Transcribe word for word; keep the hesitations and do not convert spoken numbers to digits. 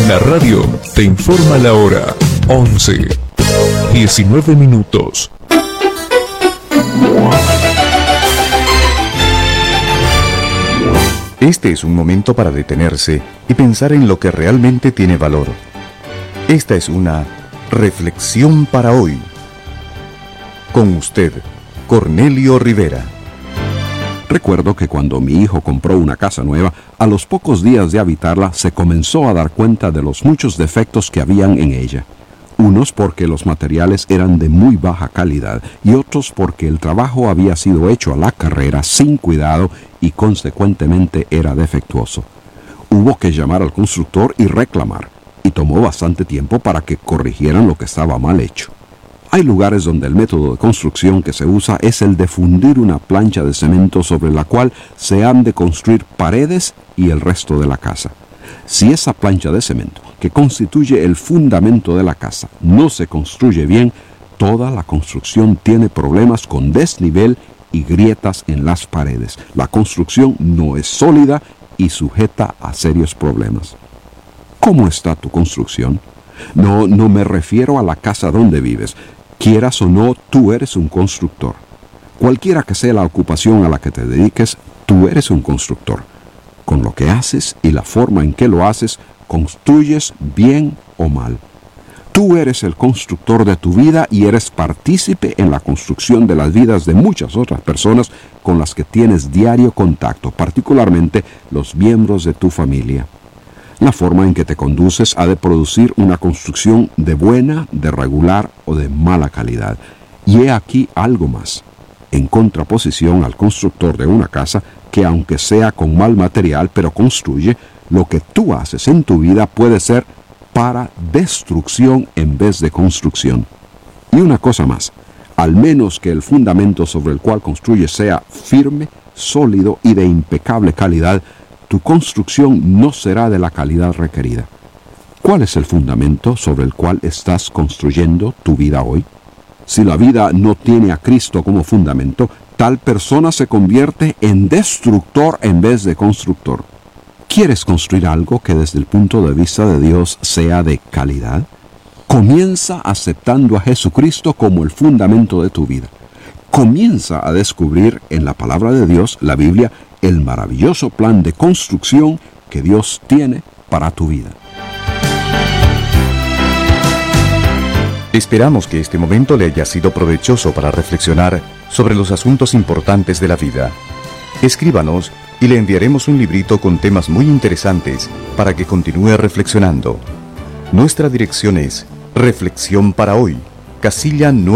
La radio te informa la hora. once, diecinueve minutos. Este es un momento para detenerse y pensar en lo que realmente tiene valor. Esta es una reflexión para hoy. Con usted, Cornelio Rivera. Recuerdo que cuando mi hijo compró una casa nueva, a los pocos días de habitarla se comenzó a dar cuenta de los muchos defectos que habían en ella. Unos porque los materiales eran de muy baja calidad y otros porque el trabajo había sido hecho a la carrera sin cuidado y consecuentemente era defectuoso. Hubo que llamar al constructor y reclamar, y tomó bastante tiempo para que corrigieran lo que estaba mal hecho. Hay lugares donde el método de construcción que se usa es el de fundir una plancha de cemento sobre la cual se han de construir paredes y el resto de la casa. Si esa plancha de cemento, que constituye el fundamento de la casa, no se construye bien, toda la construcción tiene problemas con desnivel y grietas en las paredes. La construcción no es sólida y sujeta a serios problemas. ¿Cómo está tu construcción? No, no me refiero a la casa donde vives. Quieras o no, tú eres un constructor. Cualquiera que sea la ocupación a la que te dediques, tú eres un constructor. Con lo que haces y la forma en que lo haces, construyes bien o mal. Tú eres el constructor de tu vida y eres partícipe en la construcción de las vidas de muchas otras personas con las que tienes diario contacto, particularmente los miembros de tu familia. La forma en que te conduces ha de producir una construcción de buena, de regular o de mala calidad. Y he aquí algo más, en contraposición al constructor de una casa que, aunque sea con mal material, pero construye, lo que tú haces en tu vida puede ser para destrucción en vez de construcción. Y una cosa más, al menos que el fundamento sobre el cual construyes sea firme, sólido y de impecable calidad, tu construcción no será de la calidad requerida. ¿Cuál es el fundamento sobre el cual estás construyendo tu vida hoy? Si la vida no tiene a Cristo como fundamento, tal persona se convierte en destructor en vez de constructor. ¿Quieres construir algo que desde el punto de vista de Dios sea de calidad? Comienza aceptando a Jesucristo como el fundamento de tu vida. Comienza a descubrir en la palabra de Dios, la Biblia, el maravilloso plan de construcción que Dios tiene para tu vida. Esperamos que este momento le haya sido provechoso para reflexionar sobre los asuntos importantes de la vida. Escríbanos y le enviaremos un librito con temas muy interesantes para que continúe reflexionando. Nuestra dirección es Reflexión para Hoy, casilla nueve.